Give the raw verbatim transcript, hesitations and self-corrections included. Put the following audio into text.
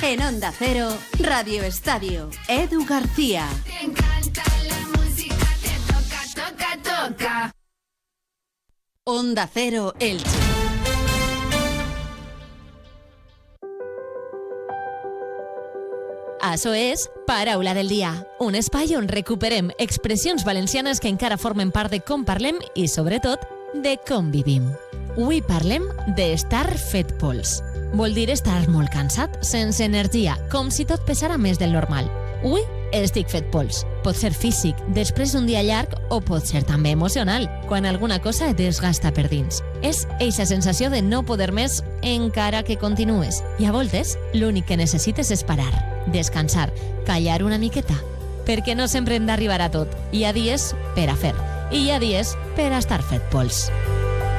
En Onda Cero, Radio Estadio, Edu García. Te encanta la música, te toca, toca, toca. Onda Cero, Elche. Això és Paraula del dia, un espai on recuperem expressions valencianes que encara formen part de com parlem i, sobretot, de com vivim. Avui parlem d'estar fet pols. Vol dir estar molt cansat, sense energia, com si tot pesara més del normal. Avui estic fet pols. Pot ser físic, després d'un dia llarg, o pot ser també emocional, quan alguna cosa et desgasta per dins. És eixa sensació de no poder més encara que continues. I a voltes, l'únic que necessites és parar, descansar, callar una miqueta. Perquè no sempre hem d'arribar a tot. Hi ha dies per a fer, i hi ha dies per a estar fet pols.